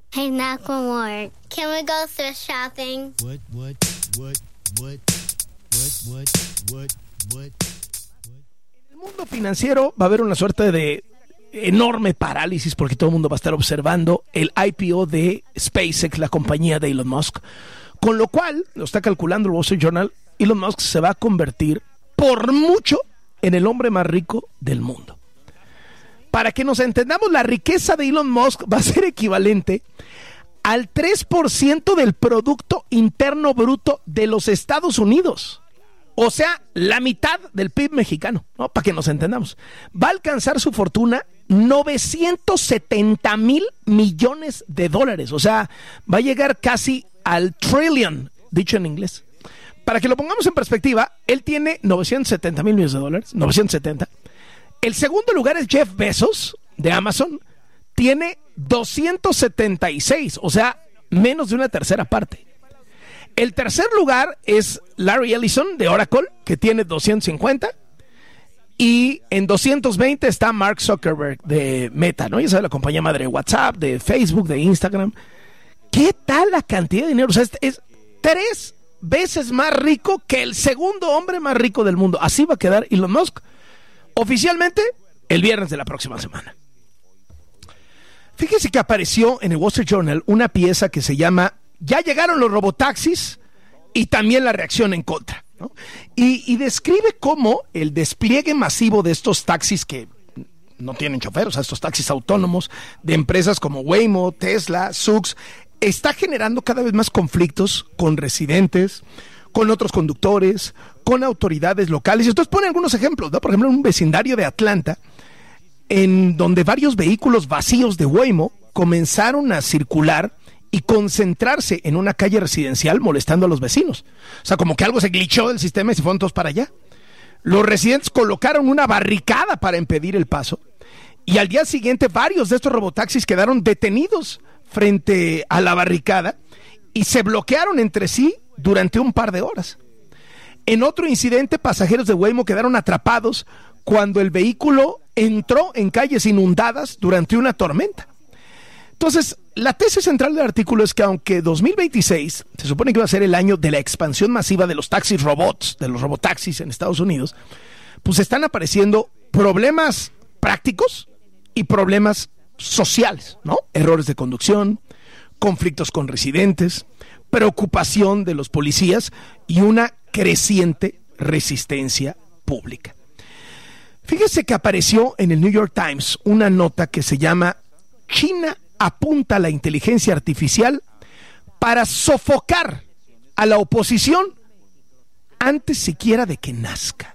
Hey, Macklemore, can we go thrift shopping? What? En el mundo financiero va a haber una suerte de enorme parálisis porque todo el mundo va a estar observando el IPO de SpaceX, la compañía de Elon Musk, con lo cual, lo está calculando el Wall Street Journal, Elon Musk se va a convertir por mucho en el hombre más rico del mundo. Para que nos entendamos, la riqueza de Elon Musk va a ser equivalente al 3% del Producto Interno Bruto de los Estados Unidos. O sea, la mitad del PIB mexicano, ¿no? Para que nos entendamos. Va a alcanzar su fortuna 970 mil millones de dólares. O sea, va a llegar casi al trillion, dicho en inglés. Para que lo pongamos en perspectiva, él tiene 970 mil millones de dólares, 970. El segundo lugar es Jeff Bezos, de Amazon, tiene 276, o sea, menos de una tercera parte. El tercer lugar es Larry Ellison, de Oracle, que tiene 250. Y en 220 está Mark Zuckerberg, de Meta, ¿no? Ya sabe, la compañía madre de WhatsApp, de Facebook, de Instagram. ¿Qué tal la cantidad de dinero? O sea, es 3 veces más rico que el segundo hombre más rico del mundo. Así va a quedar Elon Musk oficialmente el viernes de la próxima semana. Fíjese que apareció en el Wall Street Journal una pieza que se llama "Ya llegaron los robotaxis y también la reacción en contra", ¿no? Y describe cómo el despliegue masivo de estos taxis que no tienen chofer, o sea, estos taxis autónomos de empresas como Waymo, Tesla, Zoox, está generando cada vez más conflictos con residentes, con otros conductores, con autoridades locales. Y entonces pone algunos ejemplos, ¿no? Por ejemplo, en un vecindario de Atlanta, en donde varios vehículos vacíos de Waymo comenzaron a circular y concentrarse en una calle residencial molestando a los vecinos. O sea, como que algo se glitchó del sistema y se fueron todos para allá. Los residentes colocaron una barricada para impedir el paso y al día siguiente varios de estos robotaxis quedaron detenidos frente a la barricada y se bloquearon entre sí durante un par de horas. En otro incidente, pasajeros de Waymo quedaron atrapados cuando el vehículo entró en calles inundadas durante una tormenta. Entonces, la tesis central del artículo es que aunque 2026 se supone que va a ser el año de la expansión masiva de los taxis robots, de los robotaxis en Estados Unidos, pues están apareciendo problemas prácticos y problemas sociales, ¿no? Errores de conducción, conflictos con residentes, preocupación de los policías y una creciente resistencia pública. Fíjese que apareció en el New York Times una nota que se llama "China apunta a la inteligencia artificial para sofocar a la oposición antes siquiera de que nazca".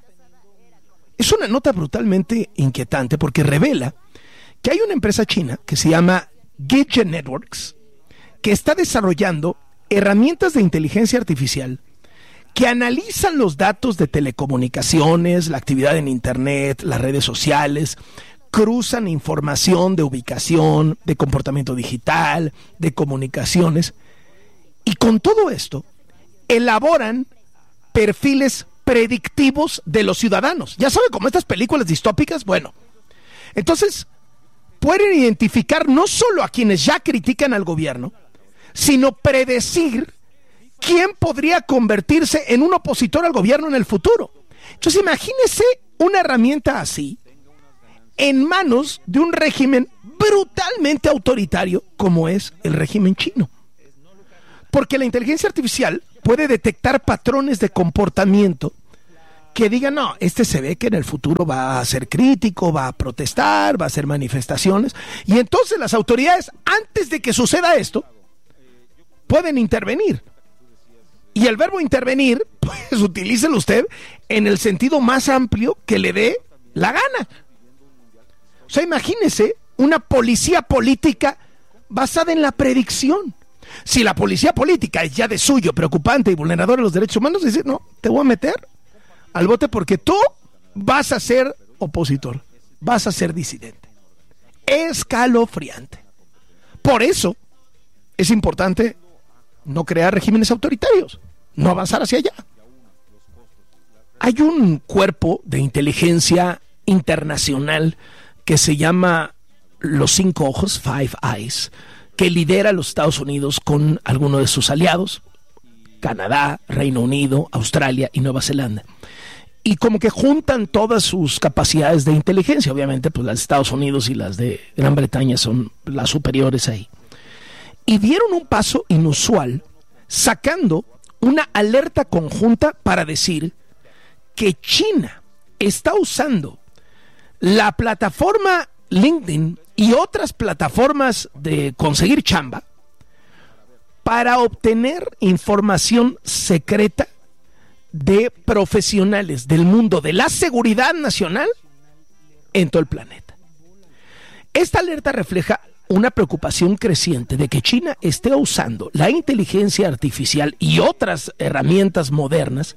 Es una nota brutalmente inquietante porque revela que hay una empresa china que se llama Gidget Networks que está desarrollando herramientas de inteligencia artificial que analizan los datos de telecomunicaciones, la actividad en internet, las redes sociales, cruzan información de ubicación, de comportamiento digital, de comunicaciones, y con todo esto elaboran perfiles predictivos de los ciudadanos. Ya saben, como estas películas distópicas, bueno, entonces pueden identificar no solo a quienes ya critican al gobierno, sino predecir quién podría convertirse en un opositor al gobierno en el futuro. Entonces imagínese una herramienta así en manos de un régimen brutalmente autoritario como es el régimen chino. Porque la inteligencia artificial puede detectar patrones de comportamiento que digan, no, este se ve que en el futuro va a ser crítico, va a protestar, va a hacer manifestaciones, y entonces las autoridades, antes de que suceda esto, pueden intervenir. Y el verbo intervenir, pues utilícelo usted en el sentido más amplio que le dé la gana. O sea, imagínese una policía política basada en la predicción. Si la policía política es ya de suyo preocupante y vulneradora de los derechos humanos, dice, no, te voy a meter al bote porque tú vas a ser opositor, vas a ser disidente. Escalofriante. Por eso es importante no crear regímenes autoritarios, no avanzar hacia allá. Hay un cuerpo de inteligencia internacional que se llama los 5 ojos, Five Eyes, que lidera los Estados Unidos con algunos de sus aliados, Canadá, Reino Unido, Australia y Nueva Zelanda. Y como que juntan todas sus capacidades de inteligencia. Obviamente, pues las de Estados Unidos y las de Gran Bretaña son las superiores ahí. Y dieron un paso inusual, sacando una alerta conjunta para decir que China está usando la plataforma LinkedIn y otras plataformas de conseguir chamba para obtener información secreta de profesionales del mundo de la seguridad nacional en todo el planeta. Esta alerta refleja una preocupación creciente de que China esté usando la inteligencia artificial y otras herramientas modernas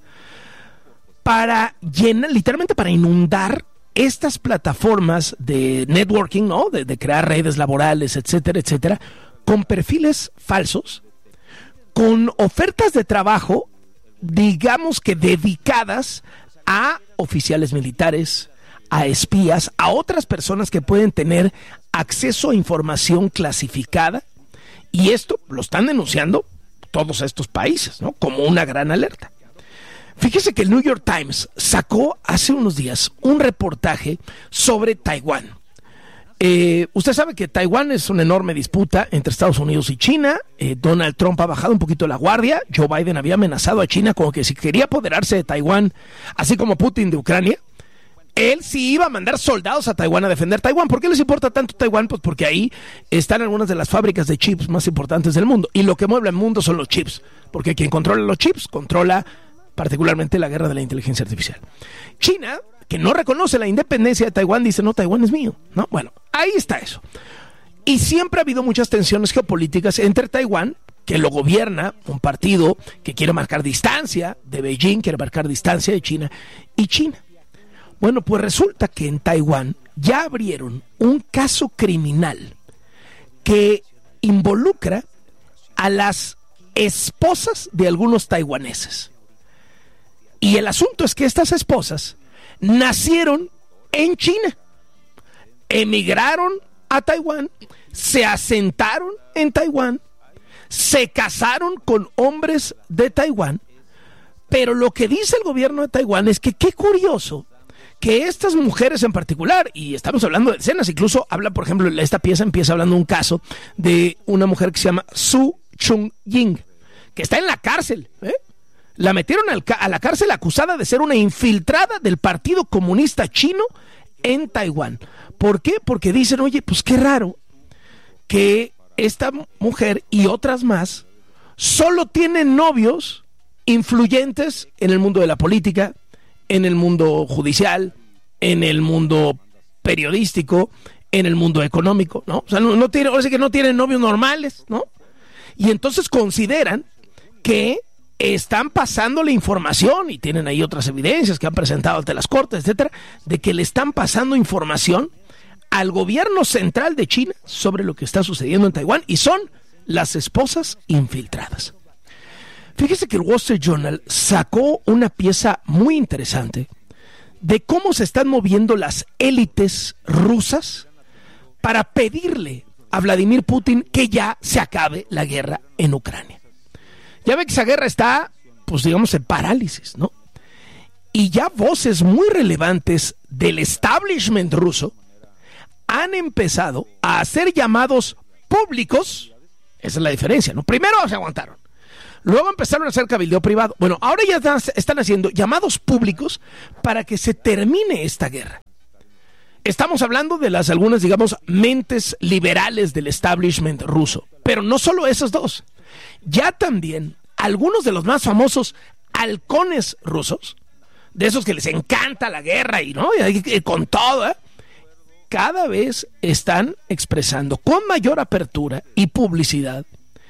para llenar, literalmente para inundar estas plataformas de networking, ¿no? De crear redes laborales, etcétera, etcétera, con perfiles falsos, con ofertas de trabajo, digamos que dedicadas a oficiales militares, a espías, a otras personas que pueden tener acceso a información clasificada, y esto lo están denunciando todos estos países, ¿no? Como una gran alerta. Fíjese que el New York Times sacó hace unos días un reportaje sobre Taiwán. Usted sabe que Taiwán es una enorme disputa entre Estados Unidos y China. Donald Trump ha bajado un poquito la guardia. Joe Biden había amenazado a China como que si quería apoderarse de Taiwán, así como Putin de Ucrania, él sí iba a mandar soldados a Taiwán a defender Taiwán. ¿Por qué les importa tanto Taiwán? Pues porque ahí están algunas de las fábricas de chips más importantes del mundo. Y lo que mueve el mundo son los chips. Porque quien controla los chips controla particularmente la guerra de la inteligencia artificial. China, que no reconoce la independencia de Taiwán, dice, no, Taiwán es mío, ¿no? Bueno, ahí está eso. Y siempre ha habido muchas tensiones geopolíticas entre Taiwán, que lo gobierna un partido que quiere marcar distancia de Beijing, quiere marcar distancia de China, y China. Bueno, pues resulta que en Taiwán ya abrieron un caso criminal que involucra a las esposas de algunos taiwaneses. Y el asunto es que estas esposas nacieron en China, emigraron a Taiwán, se asentaron en Taiwán, se casaron con hombres de Taiwán, pero lo que dice el gobierno de Taiwán es que qué curioso que estas mujeres en particular, y estamos hablando de decenas, incluso habla, por ejemplo, esta pieza empieza hablando de un caso de una mujer que se llama Su Chung-ying, que está en la cárcel, La metieron a la cárcel acusada de ser una infiltrada del Partido Comunista Chino en Taiwán. ¿Por qué? Porque dicen, oye, pues qué raro que esta mujer y otras más solo tienen novios influyentes en el mundo de la política, en el mundo judicial, en el mundo periodístico, en el mundo económico, ¿no? O sea, no tiene, ahora sí que no tienen novios normales, ¿no? Y entonces consideran que están pasando la información, y tienen ahí otras evidencias que han presentado ante las cortes, etcétera, de que le están pasando información al gobierno central de China sobre lo que está sucediendo en Taiwán, y son las esposas infiltradas. Fíjese que el Wall Street Journal sacó una pieza muy interesante de cómo se están moviendo las élites rusas para pedirle a Vladimir Putin que ya se acabe la guerra en Ucrania. Ya ve que esa guerra está, pues digamos, en parálisis, ¿no? Y ya voces muy relevantes del establishment ruso han empezado a hacer llamados públicos. Esa es la diferencia, ¿no? Primero se aguantaron, luego empezaron a hacer cabildeo privado. Bueno, ahora ya están haciendo llamados públicos para que se termine esta guerra. Estamos hablando de algunas, digamos, mentes liberales del establishment ruso. Pero no solo esos dos. Ya también algunos de los más famosos halcones rusos, de esos que les encanta la guerra y, ¿no? Y con todo, cada vez están expresando con mayor apertura y publicidad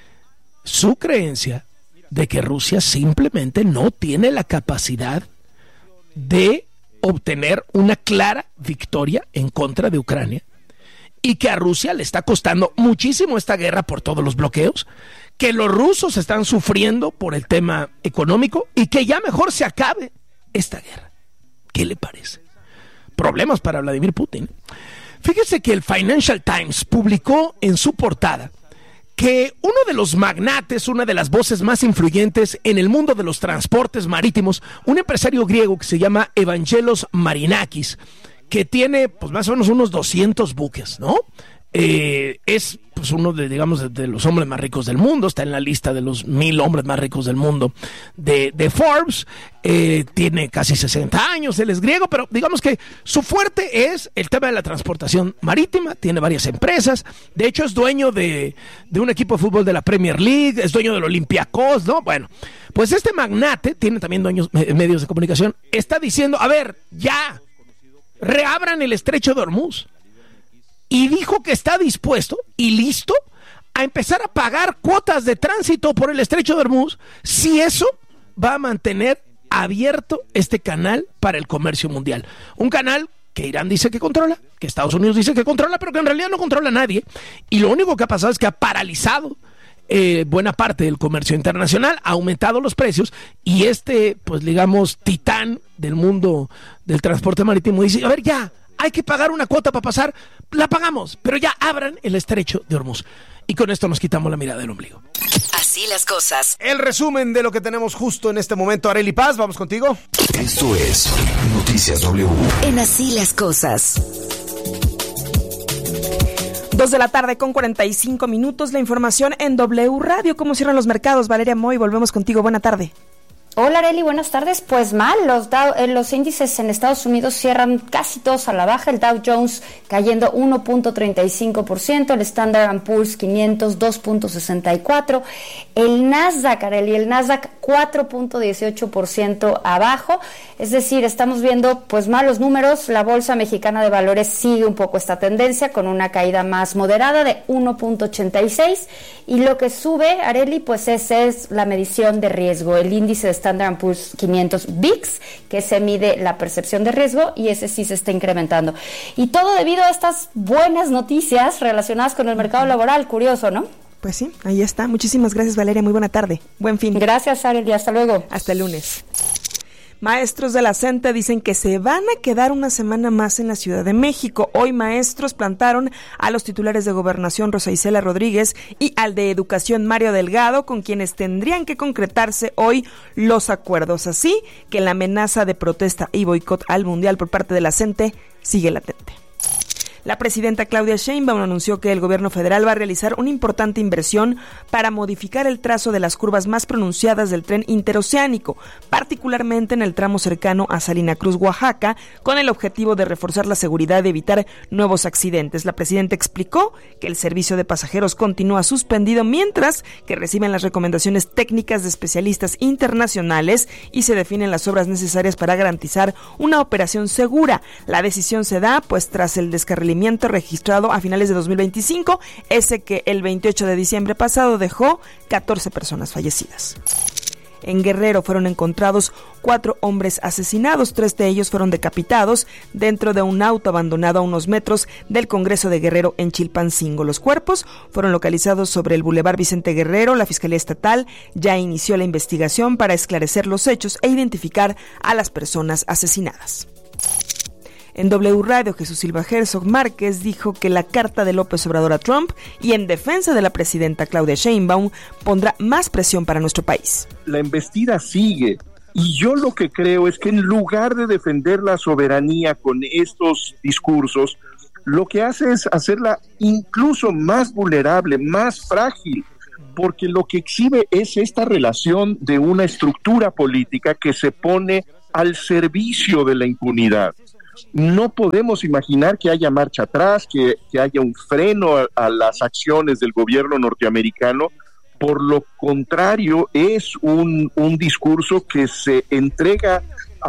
su creencia de que Rusia simplemente no tiene la capacidad de obtener una clara victoria en contra de Ucrania, y que a Rusia le está costando muchísimo esta guerra por todos los bloqueos, que los rusos están sufriendo por el tema económico y que ya mejor se acabe esta guerra. ¿Qué le parece? Problemas para Vladimir Putin. Fíjese que el Financial Times publicó en su portada que uno de los magnates, una de las voces más influyentes en el mundo de los transportes marítimos, un empresario griego que se llama Evangelos Marinakis, que tiene pues más o menos unos 200 buques, ¿no? Es pues uno de, digamos, de los hombres más ricos del mundo, está en la lista de los 1000 hombres más ricos del mundo de Forbes, tiene casi 60 años, él es griego, pero digamos que su fuerte es el tema de la transportación marítima, tiene varias empresas, de hecho es dueño de un equipo de fútbol de la Premier League, es dueño del Olympiacos, ¿no? Bueno, pues este magnate, tiene también medios de comunicación, está diciendo, a ver, ya, reabran el estrecho de Hormuz. Y dijo que está dispuesto y listo a empezar a pagar cuotas de tránsito por el estrecho de Hormuz si eso va a mantener abierto este canal para el comercio mundial. Un canal que Irán dice que controla, que Estados Unidos dice que controla, pero que en realidad no controla a nadie. Y lo único que ha pasado es que ha paralizado buena parte del comercio internacional, ha aumentado los precios y pues digamos, titán del mundo del transporte marítimo dice, a ver, ya, hay que pagar una cuota para pasar, la pagamos, pero ya abran el estrecho de Hormuz. Y con esto nos quitamos la mirada del ombligo. Así las cosas. El resumen de lo que tenemos justo en este momento. Arely Paz, vamos contigo. Esto es Noticias W. En Así las cosas. 2:45 p.m. La información en W Radio. ¿Cómo cierran los mercados? Valeria Moy, volvemos contigo. Buena tarde. Hola Arely, buenas tardes. Pues mal, los índices en Estados Unidos cierran casi todos a la baja. El Dow Jones cayendo 1.35%, el Standard & Poor's 500 2.64%, el Nasdaq, Arely, el Nasdaq 4.18% abajo. Es decir, estamos viendo pues malos números. La Bolsa Mexicana de Valores sigue un poco esta tendencia con una caída más moderada de 1.86%, y lo que sube, Arely, pues esa es la medición de riesgo, el índice de Standard & Poor's 500 VIX, que se mide la percepción de riesgo, y ese sí se está incrementando. Y todo debido a estas buenas noticias relacionadas con el mercado laboral. Curioso, ¿no? Pues sí, ahí está. Muchísimas gracias, Valeria. Muy buena tarde. Buen fin. Gracias, Arely. Hasta luego. Hasta el lunes. Maestros de la CENTE dicen que se van a quedar una semana más en la Ciudad de México. Hoy maestros plantaron a los titulares de Gobernación Rosa Isela Rodríguez y al de Educación Mario Delgado, con quienes tendrían que concretarse hoy los acuerdos. Así que la amenaza de protesta y boicot al Mundial por parte de la CENTE sigue latente. La presidenta Claudia Sheinbaum anunció que el gobierno federal va a realizar una importante inversión para modificar el trazo de las curvas más pronunciadas del tren interoceánico, particularmente en el tramo cercano a Salina Cruz, Oaxaca, con el objetivo de reforzar la seguridad y evitar nuevos accidentes. La presidenta explicó que el servicio de pasajeros continúa suspendido mientras que reciben las recomendaciones técnicas de especialistas internacionales y se definen las obras necesarias para garantizar una operación segura. La decisión se da pues tras el descarrilamiento registrado a finales de 2025, ese que el 28 de diciembre pasado dejó 14 personas fallecidas. En Guerrero fueron encontrados 4 hombres asesinados, 3 de ellos fueron decapitados dentro de un auto abandonado a unos metros del Congreso de Guerrero en Chilpancingo. Los cuerpos fueron localizados sobre el Boulevard Vicente Guerrero. La Fiscalía Estatal ya inició la investigación para esclarecer los hechos e identificar a las personas asesinadas. En W Radio, Jesús Silva Herzog Márquez dijo que la carta de López Obrador a Trump y en defensa de la presidenta Claudia Sheinbaum pondrá más presión para nuestro país. La embestida sigue y yo lo que creo es que en lugar de defender la soberanía con estos discursos, lo que hace es hacerla incluso más vulnerable, más frágil, porque lo que exhibe es esta relación de una estructura política que se pone al servicio de la impunidad. No podemos imaginar que haya marcha atrás, que haya un freno a las acciones del gobierno norteamericano. Por lo contrario, es un discurso que se entrega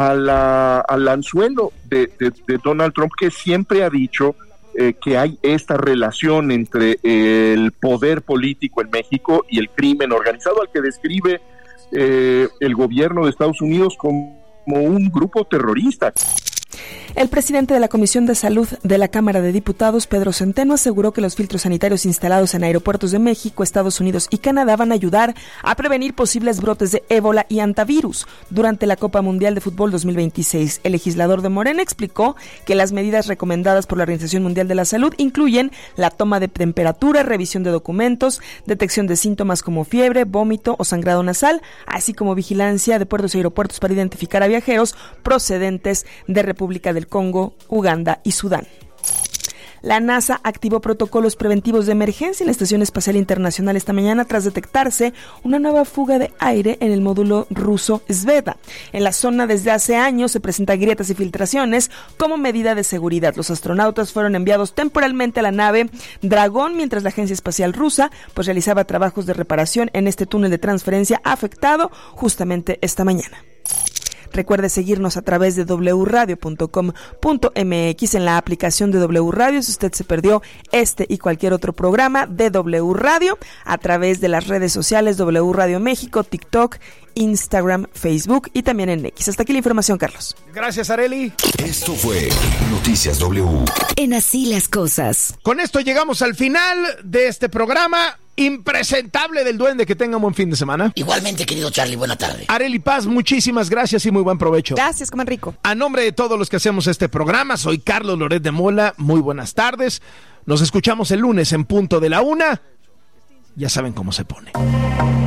al anzuelo de Donald Trump, que siempre ha dicho que hay esta relación entre el poder político en México y el crimen organizado, al que describe el gobierno de Estados Unidos como un grupo terrorista. El presidente de la Comisión de Salud de la Cámara de Diputados, Pedro Centeno, aseguró que los filtros sanitarios instalados en aeropuertos de México, Estados Unidos y Canadá van a ayudar a prevenir posibles brotes de ébola y antivirus durante la Copa Mundial de Fútbol 2026. El legislador de Morena explicó que las medidas recomendadas por la Organización Mundial de la Salud incluyen la toma de temperatura, revisión de documentos, detección de síntomas como fiebre, vómito o sangrado nasal, así como vigilancia de puertos y aeropuertos para identificar a viajeros procedentes de República del Congo, Uganda y Sudán. La NASA activó protocolos preventivos de emergencia en la Estación Espacial Internacional esta mañana tras detectarse una nueva fuga de aire en el módulo ruso Zvezda. En la zona desde hace años se presentan grietas y filtraciones como medida de seguridad. Los astronautas fueron enviados temporalmente a la nave Dragón mientras la Agencia Espacial Rusa realizaba trabajos de reparación en este túnel de transferencia afectado justamente esta mañana. Recuerde seguirnos a través de wradio.com.mx en la aplicación de W Radio si usted se perdió este y cualquier otro programa de W Radio, a través de las redes sociales W Radio México, TikTok, Instagram, Facebook y también en X. Hasta aquí la información, Carlos. Gracias, Arely. Esto fue Noticias W. En Así las Cosas. Con esto llegamos al final de este programa impresentable del Duende. Que tengan buen fin de semana. Igualmente, querido Charlie, buena tarde. Arely Paz, muchísimas gracias y muy buen provecho. Gracias, coman rico. A nombre de todos los que hacemos este programa, soy Carlos Loret de Mola. Muy buenas tardes. Nos escuchamos el lunes en punto de la 1. Ya saben cómo se pone.